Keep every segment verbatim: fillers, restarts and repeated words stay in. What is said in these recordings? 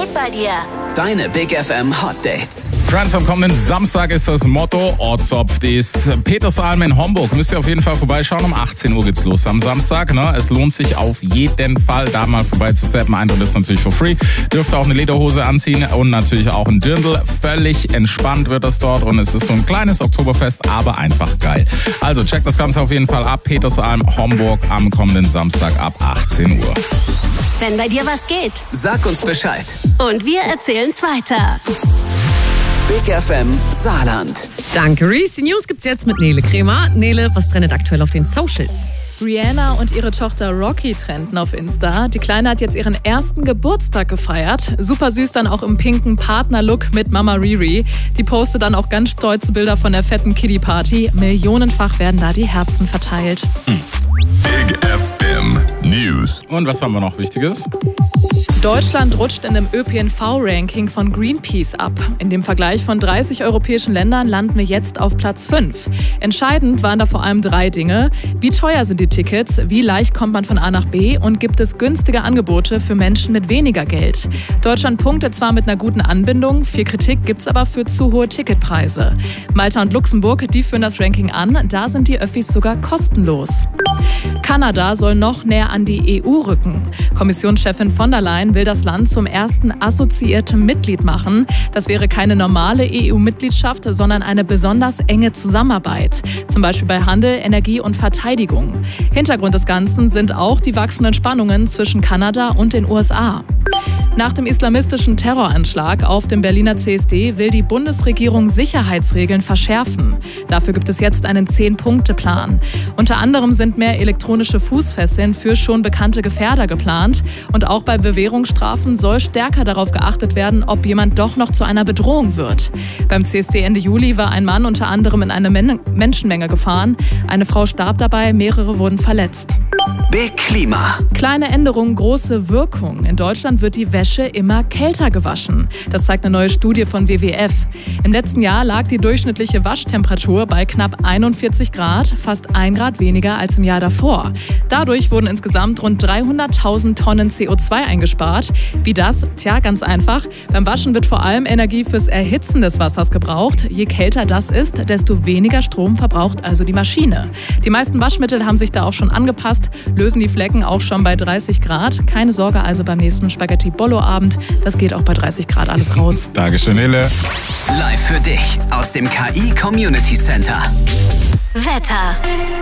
geht bei dir? Deine Big F M Hot Dates. Friends, am kommenden Samstag ist das Motto Ortszopf des Petersalm in Homburg. Müsst ihr auf jeden Fall vorbeischauen. Um achtzehn Uhr geht's los am Samstag. Ne? Es lohnt sich auf jeden Fall, da mal vorbeizusteppen. Eintritt ist natürlich for free. Dürft auch eine Lederhose anziehen und natürlich auch ein Dirndl. Völlig entspannt wird das dort und es ist so ein kleines Oktoberfest, aber einfach geil. Also checkt das Ganze auf jeden Fall ab. Petersalm, Homburg am kommenden Samstag ab achtzehn Uhr. Wenn bei dir was geht, Sag uns Bescheid. und wir erzählen's weiter. Big F M Saarland. Danke, Reese. Die News gibt's jetzt mit Nele Kremer. Nele, was trendet aktuell auf den Socials? Rihanna und ihre Tochter Rocky trenden auf Insta. Die Kleine hat jetzt ihren ersten Geburtstag gefeiert. Super süß dann auch im pinken Partnerlook mit Mama Riri. Die postet dann auch ganz stolze Bilder von der fetten Kiddie-Party. Millionenfach werden da die Herzen verteilt. Hm. Big F M News. Und was haben wir noch Wichtiges? Deutschland rutscht in dem Ö P N V-Ranking von Greenpeace ab. In dem Vergleich von dreißig europäischen Ländern landen wir jetzt auf Platz fünf. Entscheidend waren da vor allem drei Dinge. Wie teuer sind die Tickets? Wie leicht kommt man von A nach B? Und gibt es günstige Angebote für Menschen mit weniger Geld? Deutschland punktet zwar mit einer guten Anbindung, viel Kritik gibt's aber für zu hohe Ticketpreise. Malta und Luxemburg, die führen das Ranking an. Da sind die Öffis sogar kostenlos. Kanada soll noch näher an die E U rücken. Kommissionschefin von der Leyen will das Land zum ersten assoziierten Mitglied machen. Das wäre keine normale E U-Mitgliedschaft, sondern eine besonders enge Zusammenarbeit. Zum Beispiel bei Handel, Energie und Verteidigung. Hintergrund des Ganzen sind auch die wachsenden Spannungen zwischen Kanada und den U S A. Nach dem islamistischen Terroranschlag auf dem Berliner C S D will die Bundesregierung Sicherheitsregeln verschärfen. Dafür gibt es jetzt einen zehn-Punkte-Plan. Unter anderem sind mehr elektronische Fußfesseln für schon bekannte Gefährder geplant. Und auch bei Bewährungsstrafen soll stärker darauf geachtet werden, ob jemand doch noch zu einer Bedrohung wird. Beim C S D Ende Juli war ein Mann unter anderem in eine Men- Menschenmenge gefahren. Eine Frau starb dabei, mehrere wurden verletzt. Big Klima. Kleine Änderung, große Wirkung. In Deutschland wird die Wäsche immer kälter gewaschen. Das zeigt eine neue Studie von W W F. Im letzten Jahr lag die durchschnittliche Waschtemperatur bei knapp einundvierzig Grad, fast ein Grad weniger als im Jahr davor. Dadurch wurden insgesamt rund dreihunderttausend Tonnen C O zwei eingespart. Wie das? Tja, ganz einfach. Beim Waschen wird vor allem Energie fürs Erhitzen des Wassers gebraucht. Je kälter das ist, desto weniger Strom verbraucht also die Maschine. Die meisten Waschmittel haben sich da auch schon angepasst, lösen die Flecken auch schon bei dreißig Grad. Keine Sorge also beim nächsten Spaghetti-Bollo-Abend. Das geht auch bei dreißig Grad alles raus. Dankeschön, Nele. Live für dich aus dem K I Community Center. Wetter.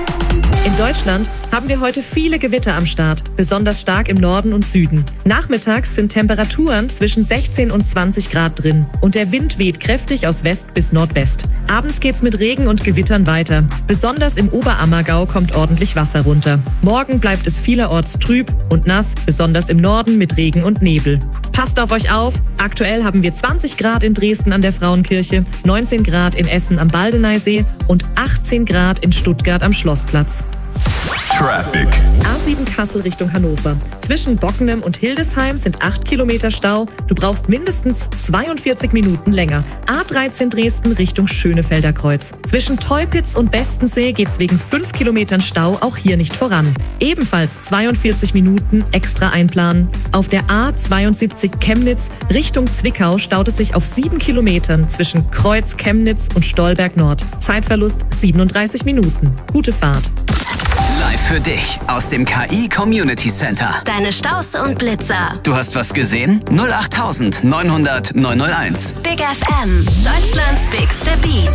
In Deutschland haben wir heute viele Gewitter am Start, besonders stark im Norden und Süden. Nachmittags sind Temperaturen zwischen sechzehn und zwanzig Grad drin und der Wind weht kräftig aus West bis Nordwest. Abends geht's mit Regen und Gewittern weiter. Besonders im Oberammergau kommt ordentlich Wasser runter. Morgen bleibt es vielerorts trüb und nass, besonders im Norden mit Regen und Nebel. Passt auf euch auf. Aktuell haben wir zwanzig Grad in Dresden an der Frauenkirche, neunzehn Grad in Essen am Baldeneysee und achtzehn Grad in Stuttgart am Schlossplatz. Traffic. A sieben Kassel Richtung Hannover. Zwischen Bockenem und Hildesheim sind acht Kilometer Stau. Du brauchst mindestens zweiundvierzig Minuten länger. A dreizehn Dresden Richtung Schönefelder Kreuz. Zwischen Teupitz und Bestensee geht's wegen fünf Kilometern Stau auch hier nicht voran. Ebenfalls zweiundvierzig Minuten extra einplanen. Auf der A zweiundsiebzig Chemnitz Richtung Zwickau staut es sich auf sieben Kilometern zwischen Kreuz, Chemnitz und Stolberg Nord. Zeitverlust siebenunddreißig Minuten. Gute Fahrt. Live für dich aus dem K I Community Center. Deine Staus und Blitzer. Du hast was gesehen? null acht neunhundert neunhundert neunhunderteins. Big F M. Deutschlands bigste Beats.